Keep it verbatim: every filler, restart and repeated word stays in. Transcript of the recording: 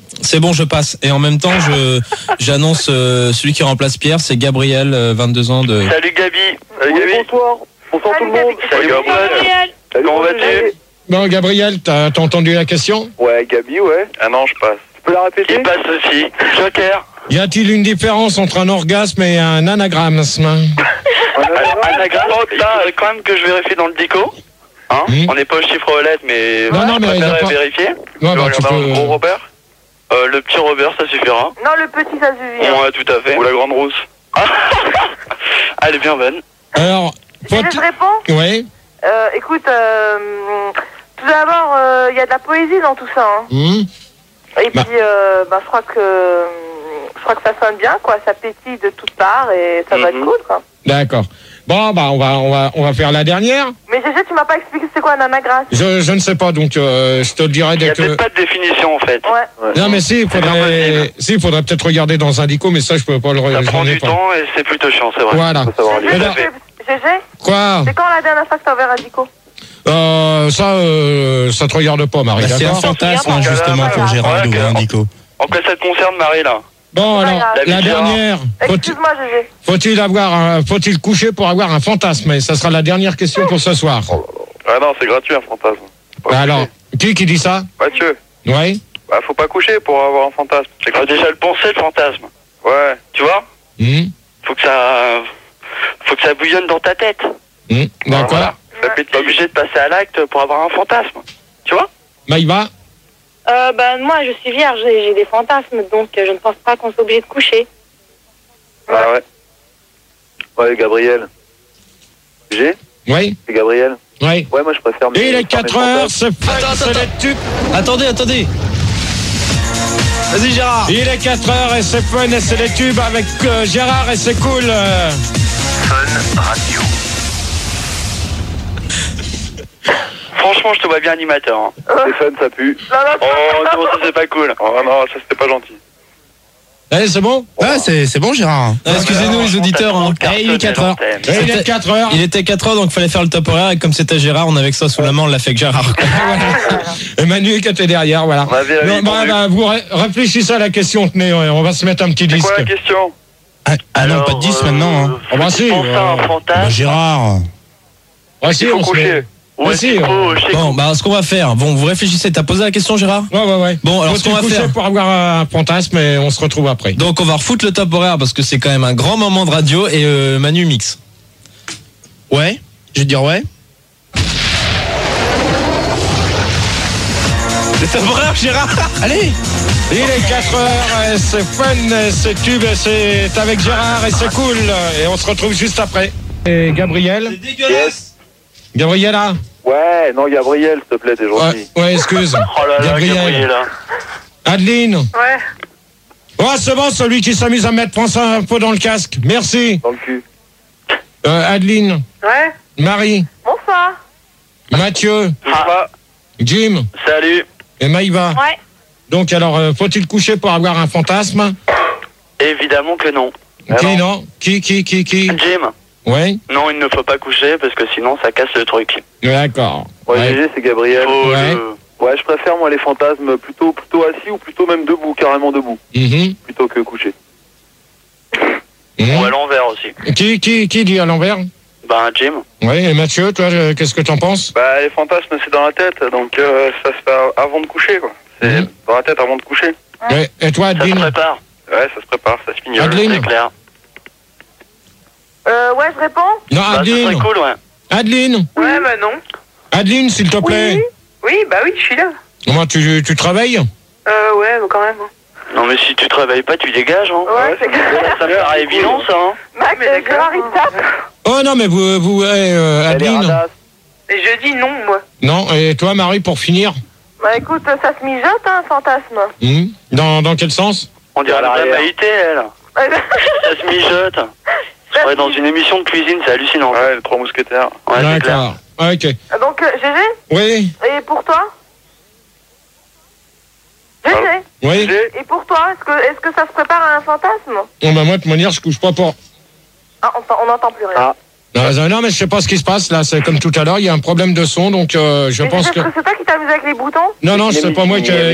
C'est bon, je passe. Et en même temps, je j'annonce euh, celui qui remplace Pierre, c'est Gabriel, euh, vingt-deux ans de... Salut Gabi. Salut Oui, Gabi. bonsoir. Bonsoir tout le monde. Salut Gabriel. Comment vas-tu? Bon, Gabriel, t'as, t'as entendu la question? Ouais, Gabi, ouais. Ah non, je passe. Tu peux la répéter? Il passe aussi. Joker. Y a-t-il une différence entre un orgasme et un anagramme? Anagramme, ça, quand même que je vérifie dans le dico. Hein Hmm. On n'est pas au chiffre aux lettres, mais Non, ouais, non, je mais préfère y a pas- vérifier. Ouais, Tu bah, veux tu regarder peux- un gros Robert euh, Le petit Robert, ça suffira. Non, le petit, ça suffit. hein. Ouais, tout à fait. Ou la grande rousse. Elle est bien bonne. Alors, Et faut- je réponds ouais. euh, Écoute, euh, tout d'abord, il euh, y a de la poésie dans tout ça. Hein. Hmm. Et Bah. puis, euh, bah, je crois que je crois que ça sonne bien, quoi. Ça pétille de toutes parts et ça va être Mhm. cool, quoi. D'accord. Bon, bah, on va, on va, on va faire la dernière. Mais G G, tu m'as pas expliqué c'est quoi un anagramme. Je, je ne sais pas, donc euh, je te le dirai Il n'y dès a que. peut-être pas de définition en fait. Ouais. Non, mais si, il C'est faudrait, si, il faudrait peut-être regarder dans un dico, mais ça, je peux pas le Ça j'en prend ai du pas. temps et c'est plutôt chiant, c'est vrai. Voilà. Faut savoir lire. G G, Alors- G G, Quoi? c'est quand la dernière fois que t'as ouvert un dico? Euh, ça, euh, ça te regarde pas, Marie, Bah, c'est un d'accord? fantasme, hein, Ouais, justement, ouais, pour ouais. Gérard Ouais, d'ouvrir un ok. dico. En quoi ça te concerne, Marie, là? Bon, C'est pas alors, grave. la La dernière. Faut-il, Excuse-moi, G G. faut-il avoir, un- faut-il coucher pour avoir un fantasme? Et ça sera la dernière question pour ce soir. Ah non, c'est gratuit un fantasme. Bah alors, qui qui dit ça? Mathieu, Ouais. bah faut pas coucher pour avoir un fantasme. C'est gratuit. Déjà le penser, le fantasme. Ouais. Tu vois? Hmm. Faut que ça... Faut que ça bouillonne dans ta tête. Hmm. D'accord. Voilà. Ça peut être obligé de passer à l'acte pour avoir un fantasme. Tu vois? Maïva? Euh, ben, moi, je suis vierge et j'ai des fantasmes, donc euh, je ne pense pas qu'on soit obligé de coucher. Ah ouais. Ouais, Gabriel. G? Oui. C'est Gabriel. Oui. Ouais, moi je préfère mes. Et il est faire mes quatre heures, fantasmes. c'est fun, Attends, c'est attends, les tubes. Attendez, attendez. Vas-y, Gérard. Il est quatre heures et c'est fun et c'est les tubes avec euh, Gérard et c'est cool. euh. Fun Radio. Franchement, je te vois bien animateur. Hein. Stéphane, ça pue. Non, non, Oh non, ça c'est pas cool. Oh non, ça c'était pas gentil. Allez, c'est bon? Ah, c'est, c'est bon, Gérard. Ah, excusez-nous, les auditeurs. Hein. Eh, il est quatre heures. Et il est quatre heures. Il était quatre heures, donc il fallait faire le top horaire. Et comme c'était Gérard, on avait que ça sous la main, on l'a fait avec Gérard. Et Manu qui était derrière, voilà. On avait la Non, vie bah, tendue. bah, vous ré- réfléchissez à la question, tenez, ouais, on va se mettre un petit C'est disque. quoi la question? Ah, ah non, pas de dix maintenant. Hein. Ah bah si, Pense à un euh, fantasme. Bah, Gérard. Ah, si, Il faut on se coucher. met- Ou Ah, est-ce si, qu'il faut euh, chez Bon, bah, ce qu'on va faire. Bon, vous réfléchissez. T'as posé la question, Gérard? Ouais, ouais, ouais. Bon, alors, ce Faut-il qu'on va coucher faire. pour avoir un fantasme et on se retrouve après. Donc, on va refoutre le top horaire parce que c'est quand même un grand moment de radio et euh, Manu mix. Ouais? Je vais te dire ouais. Le top horaire, Gérard. Allez. Il est quatre heures et c'est fun, et c'est tube, et c'est avec Gérard et c'est cool. Et on se retrouve juste après. Et Gabriel? dégueulasse. Gabriela? Ouais, non, Gabriel, s'il te plaît, t'es Ouais, gentil. ouais, excuse. Oh là là, Gabriel. Gabriel. là. Adeline? Ouais. Oh, c'est bon, celui qui s'amuse à mettre France Info dans le casque. Merci. Dans le cul. Euh, Adeline? Ouais. Marie? Bonsoir. Mathieu? Ah, Jim? salut. Et Maïva? Ouais. Donc, alors, euh, faut-il coucher pour avoir un fantasme? Évidemment que non. Ah Qui, non. non? Qui, qui, qui, qui? Jim, Ouais, non, il ne faut pas coucher parce que sinon ça casse le truc. d'accord. Ouais, Ouais. G G, c'est Gabriel. Faut Ouais. le- Ouais, je préfère, moi, les fantasmes plutôt, plutôt assis ou plutôt même debout, carrément debout, Mhm. plutôt que couché. Mhm. Ou à l'envers aussi. Qui, qui, qui dit à l'envers? Ben, Jim. Oui, et Mathieu, toi, euh, qu'est-ce que t'en penses? Bah, les fantasmes, c'est dans la tête, donc euh, ça se fait avant de coucher, quoi. C'est Mhm. dans la tête avant de coucher. Ouais. Et toi, Ça se Adeline? prépare. Ouais, ça se prépare, ça se finit. Adeline. C'est clair. Euh, ouais, je réponds. Non, Bah, ce serait Adeline. cool, ouais. Adeline. Ouais, bah non. Adeline, s'il te plaît. Oui, bah oui, je suis là. Comment tu, tu travailles? Euh, ouais, bah quand même. Non, mais si tu te réveilles pas, tu dégages, hein. Ouais, c'est clair. Ça me paraît évident, ça, hein. Max, Gérard, il tape. Oh non, mais vous, vous eh, euh, Elle est Adeline. radasse. Et je dis non, moi. Non, et toi, Marie, pour finir? Bah écoute, ça se mijote, hein, fantasme. Hmm. Dans, dans quel sens? On dirait À la l'arrière. Maïté, elle. Ça se mijote. Ouais, dans une émission de cuisine, c'est hallucinant. Ouais, les trois mousquetaires. Ouais, c'est clair. D'accord. Ok. Donc, euh, G G, Oui, et pour toi? G G, oui. et pour toi, est-ce que, est-ce que ça se prépare à un fantasme? Bon, bah, moi, de toute manière, je couche pas pour. Ah, on n'entend plus rien. Ah. Non, non, mais je sais pas ce qui se passe là. C'est comme tout à l'heure, il y a un problème de son, donc euh, je Mais pense G G, que. est-ce que c'est toi qui t'amuses avec les boutons? Non, non, c'est pas moi qui.